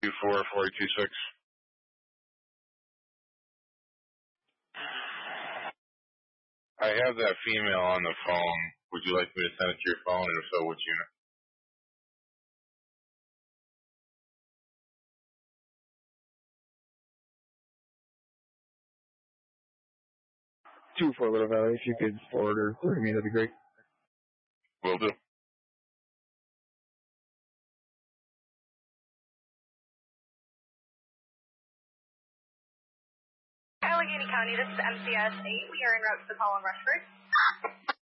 24-4026. I have that female on the phone. Would you like me to send it to your phone, and if so, which unit? 2-4 Little Valley, if you could forward or through me, that'd be great. Will do. Allegheny County, this is MCS 8. We are en route to the call in Rushford.